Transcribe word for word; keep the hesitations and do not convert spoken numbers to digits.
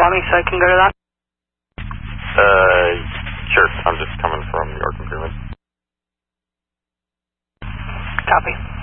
for me so I can go to that? Uh, sure. I'm just coming from York Improvement. Copy.